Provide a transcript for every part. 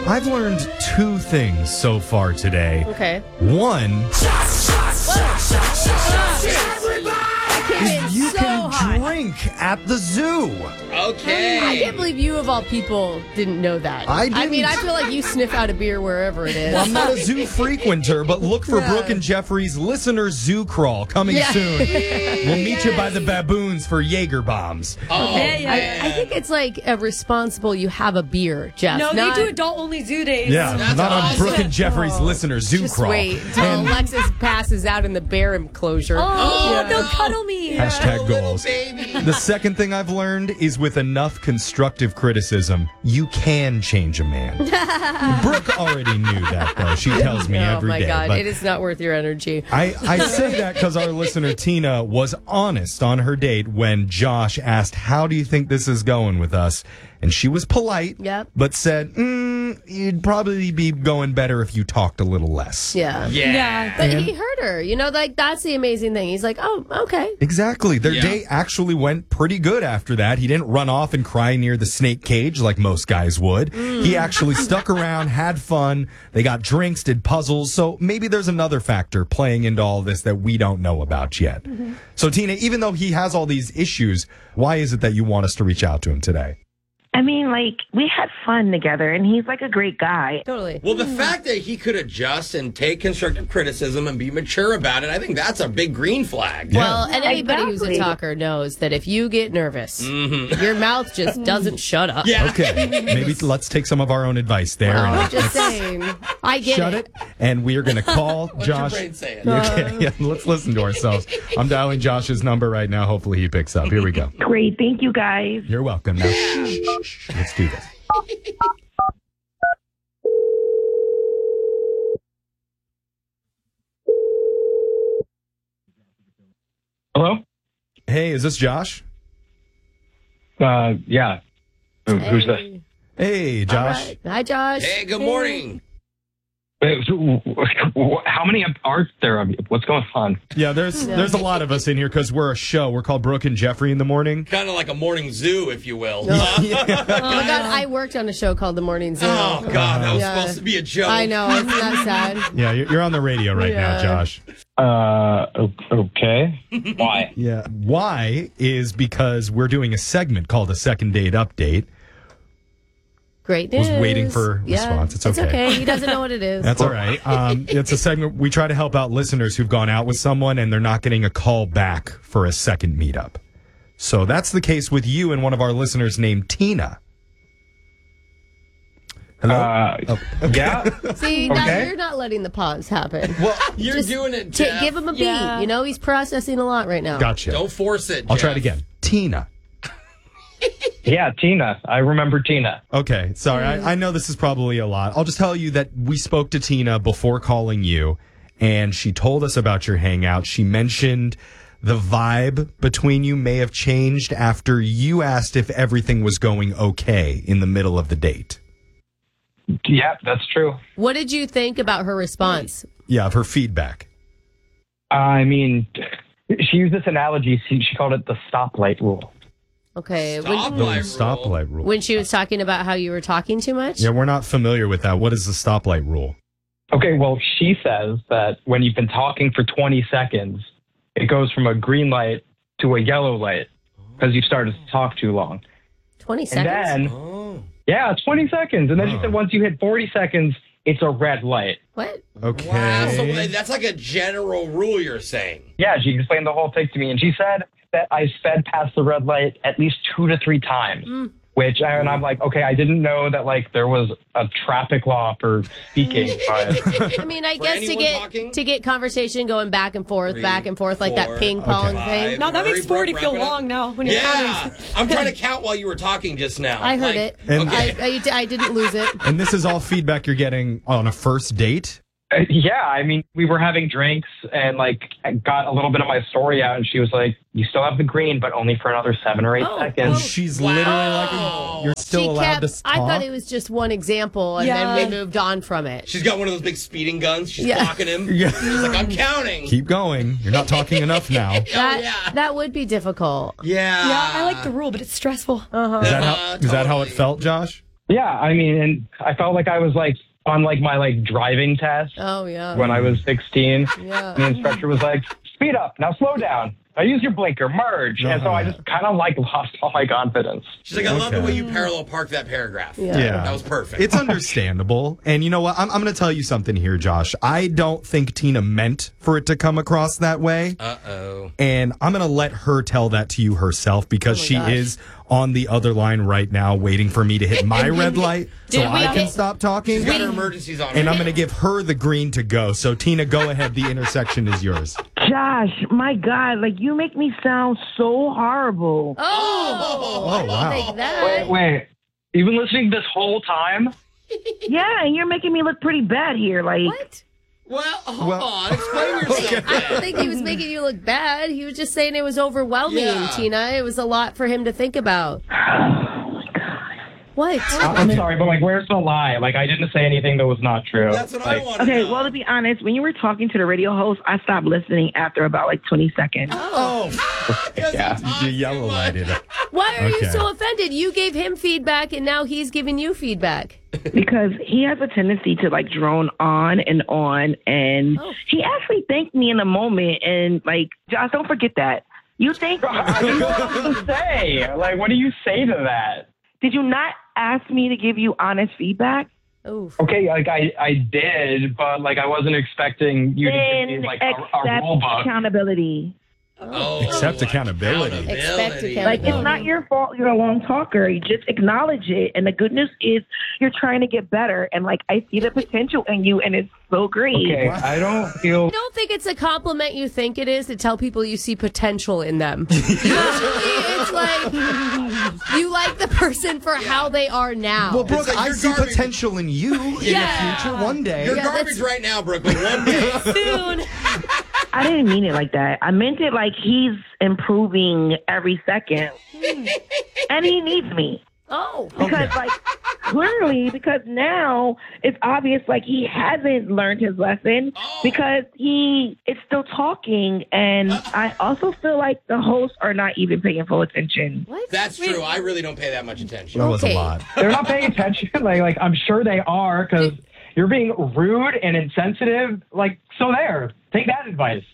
I've learned two things so far today. Okay. One, you so can hot. drink at the zoo. Okay. I can't believe you, of all people, didn't know that. I mean, didn't. I feel like you sniff out a beer wherever it is. Well, I'm not a zoo frequenter, but look for Yeah. Brooke and Jeffrey's Listener Zoo Crawl coming soon. We'll meet you by the baboons for Jaeger bombs. Oh, I think it's like a responsible, you have a beer, Jeff. No, not, they do adult-only zoo days. Yeah, That's not on awesome. Brooke and Jeffrey's Listener Zoo Just Crawl. wait until Alexis passes out in the bear enclosure. Oh, they'll cuddle me. Hashtag goals. baby. The second thing I've learned is with enough constructive criticism, you can change a man. Brooke already knew that, though. She tells me every day. Oh, my God. But It is not worth your energy. I say that because our listener Tina was honest on her date when Josh asked, "How do you think this is going with us?" And she was polite, Yep. but said, "You'd probably be going better if you talked a little less." Yeah. Yeah. But he heard her. You know, like, that's the amazing thing. He's like, oh, okay. Exactly. Their Yeah. date actually went pretty good after that. He didn't run off and cry near the snake cage like most guys would. He actually stuck around, had fun. They got drinks, did puzzles. So maybe there's another factor playing into all this that we don't know about yet. So, Tina, even though he has all these issues, why is it that you want us to reach out to him today? I mean, like, we had fun together, and he's like a great guy. Totally. Well, the fact that he could adjust and take constructive criticism and be mature about it, I think that's a big green flag. Well, and anybody who's a Exactly. talker knows that if you get nervous, your mouth just doesn't shut up. Yeah. Okay, maybe let's take some of our own advice there. I'm and just saying. I get shut it. And we are going to call What's your Josh. brain saying? Okay, yeah, let's listen to ourselves. I'm dialing Josh's number right now. Hopefully he picks up. Here we go. Great. Thank you, guys. You're welcome. Now, shh. Let's do this. Hello? Hey, is this Josh? Yeah. Who's this? Hey, All Josh. right. Hi, Josh. Hey, good morning. How many are there of you? What's going on? Yeah, there's a lot of us in here because we're a show. We're called Brooke and Jeffrey in the morning. Kind of like a morning zoo, if you will. Oh my God, I worked on a show called The Morning Zoo. Oh, God, that was Yeah. supposed to be a joke. I know, isn't that sad? Yeah, you're on the radio right now, Yeah. Josh. Okay. Why? Yeah. Why is because we're doing a segment called a Second Date Update. Great news. Was waiting for response. It's okay. He doesn't know what it is. That's all right. It's a segment we try to help out listeners who've gone out with someone and they're not getting a call back for a second meetup. So that's the case with you and one of our listeners named Tina. Hello? Yeah. See, now Okay. you're not letting the pause happen. Well, you're Just doing it, Jeff. Give him a beat. Yeah. You know, he's processing a lot right now. Gotcha. Don't force it, I'll try it Jeff. again. Tina. Yeah, Tina. I remember Tina. Okay, sorry. I know this is probably a lot. I'll just tell you that we spoke to Tina before calling you, and she told us about your hangout. She mentioned the vibe between you may have changed after you asked if everything was going okay in the middle of the date. Yeah, that's true. What did you think about her response? Yeah, of her feedback. I mean, she used this analogy. She called it the stoplight rule. Okay. The Stoplight stoplight rule. When she was talking about how you were talking too much? Yeah, we're not familiar with that. What is the stoplight rule? Okay, well, she says that when you've been talking for 20 seconds, it goes from a green light to a yellow light because you started to talk too long. 20 And seconds? then, Oh. yeah, 20 seconds. And then she Oh. said once you hit 40 seconds, it's a red light. What? Okay. Wow, so that's like a general rule you're saying. Yeah, she explained the whole thing to me. And she said that I sped past the red light at least 2 to 3 times. And I'm like, okay, I didn't know that like there was a traffic law for speaking. But I mean, I For guess to anyone talking? get conversation going back and forth, 3, like that 4, ping pong okay. thing. No, that makes Hurry, 40 Brooke, feel wrap it up. long now when you're Yeah, counting. I'm trying to count while you were talking just now. I heard Like, it. And- Okay. I didn't lose it. And this is all feedback you're getting on a first date? yeah, I mean, we were having drinks and like I got a little bit of my story out. And she was like, you still have the green, but only for another 7 or 8 Oh, seconds. And she's literally like, you're still She allowed kept, to talk? I thought it was just one example, and Yeah. then we moved on from it. She's got one of those big speeding guns. She's Yeah. blocking him. Yeah. She's like, I'm counting. Keep going. You're not talking enough now. That would be difficult. Yeah. Yeah, I like the rule, but it's stressful. Is that how it felt, Josh? Yeah, I mean, and I felt like I was like on like my like driving test Oh, yeah. when I was 16. Yeah. And the instructor was like, speed up, now slow down. Now use your blinker, merge. And so I just kind of like lost all my confidence. She's like, I love the way you parallel park that paragraph. Yeah. That was perfect. It's understandable. And you know what? I'm going to tell you something here, Josh. I don't think Tina meant for it to come across that way. Uh-oh. And I'm going to let her tell that to you herself because she gosh. is on the other line right now waiting for me to hit my red light so Did we I can get- stop talking. She's got her emergencies on. And right I'm going to give her the green to go. So, Tina, go ahead. The intersection is yours. Josh, my God, like you make me sound so horrible. Oh, wow. Like that. Wait. You've been listening this whole time? Yeah, and you're making me look pretty bad here. Like, What? Well, hold on. Explain yourself. I don't think he was making you look bad. He was just saying it was overwhelming, Yeah. Tina. It was a lot for him to think about. What? I'm sorry, but like, where's the lie? Like, I didn't say anything that was not true. That's what like, I want to okay, know. well, to be honest, when you were talking to the radio host, I stopped listening after about like 20 seconds. Oh, Yeah. you yellow lighted it. Why are you Okay. so offended? You gave him feedback, and now he's giving you feedback. Because he has a tendency to like drone on, and he actually thanked me in the moment. And like, Josh, don't forget that. You thank me. I don't know what to say. Like, what do you say to that? Did you not ask me to give you honest feedback? Oof. Okay, like I did, but like I wasn't expecting you to give Then me like a accept rule book. accountability. Oh, Accept accountability. Expect accountability. Like, it's not your fault you're a long talker. You just acknowledge it. And the good news is you're trying to get better. And, like, I see the potential in you, and it's so great. Okay, I don't feel. I don't think it's a compliment you think it is to tell people you see potential in them. Usually it's like you like the person for how they are now. Well, Brooke, like I you're see garbage. potential in you in the Yeah. future one day. You're Yeah, garbage that's- right now, Brooke, but one day. Soon. I didn't mean it like that. I meant it like he's improving every second. And he needs me. Oh. Because, like, clearly, because now it's obvious, like, he hasn't learned his lesson because he is still talking. And I also feel like the hosts are not even paying full attention. What? That's true. I really don't pay that much attention. That was Okay. a lot. They're not paying attention. Like I'm sure they are because you're being rude and insensitive. Like, so there. Take that advice.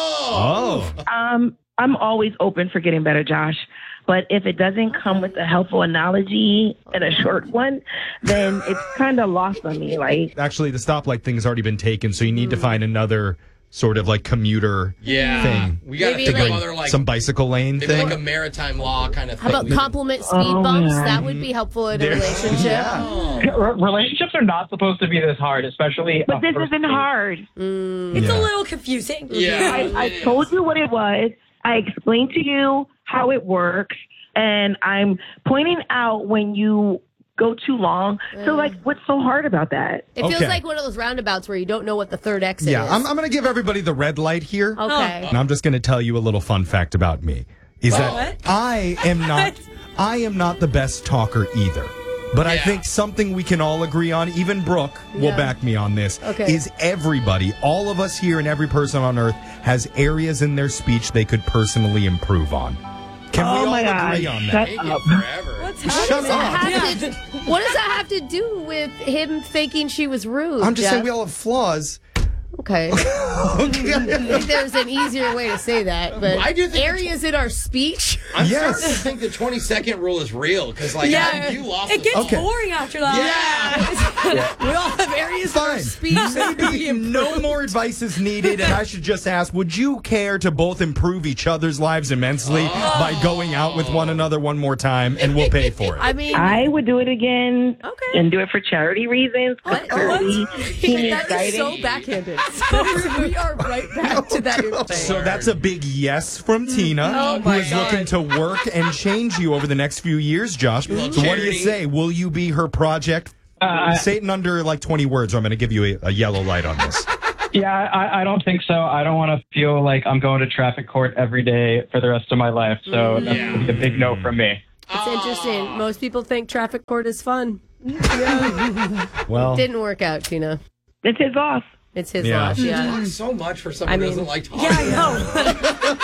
Oh. Oh. I'm always open for getting better, Josh. But if it doesn't come with a helpful analogy and a short one, then it's kind of lost on me. Like, Actually, the stoplight thing has already been taken, so you need to find another sort of like commuter Yeah. thing. We got to Maybe think like- of other, like, Some bicycle lane maybe thing. like a maritime law kind of How thing. about compliment speed bumps? That would be helpful in a relationship. Yeah. Relationships are not supposed to be this hard, especially. but a this first isn't date. hard. It's a little confusing. Yeah. I told you what it was. I explained to you how it works. And I'm pointing out when you go too long. So, like, what's so hard about that? It feels Okay. like one of those roundabouts where you don't know what the third exit Yeah, is. I'm going to give everybody the red light here. Okay. And I'm just going to tell you a little fun fact about me. Is that What? I am not the best talker either. But I Yeah. think something we can all agree on, even Brooke will Yeah. back me on this, Okay. is everybody, all of us here and every person on earth has areas in their speech they could personally improve on. Can we Oh all my God. agree on Shut that? Take it forever. What's Shut happening? up. What does that have to do with him thinking she was rude? I'm just Jeff? saying we all have flaws. Okay. I think there's an easier way to say that, but I do think areas in our speech. I'm Yes. starting to think the 20-second rule is real because, like, Yeah, you lost it gets Okay. boring after that. Yeah. We all have areas in our Fine. speech. that could be No improved. more advice is needed, and I should just ask, would you care to both improve each other's lives immensely by going out with one another one more time, and we'll pay for it? I mean, I would do it again Okay. and do it for charity reasons. 'cause What? clearly he needs that is so guidance. backhanded. We are right back to that. So that's a big yes from Tina, Oh who my is God. looking to work and change you over the next few years, Josh. So what do you charity. say? Will you be her project? Say it in under like 20 words, or I'm going to give you a yellow light on this. Yeah, I don't think so. I don't want to feel like I'm going to traffic court every day for the rest of my life. So that's Yeah. gonna be a big no from me. It's interesting. Most people think traffic court is fun. Well, Didn't work out, Tina. It's his loss. It's his Yeah. loss. Yeah. so much for someone I who mean- doesn't like talking. Yeah, I know.